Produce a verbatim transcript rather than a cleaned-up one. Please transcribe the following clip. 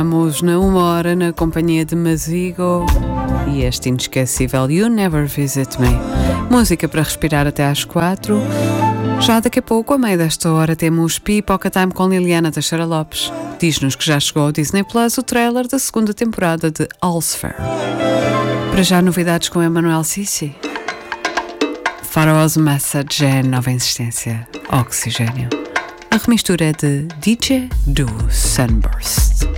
Estamos na uma hora na companhia de Mazigo e este inesquecível You Never Visit Me. Música para respirar até às quatro. Já daqui a pouco, a meio desta hora, temos Pipoca Time com Liliana Teixeira Lopes. Diz-nos que já chegou ao Disney Plus o trailer da segunda temporada de Allsfair. Para já, novidades com Emanuel Sissi. Pharaoh's Message é nova insistência. Oxigênio. A remistura é de D J do Sunburst.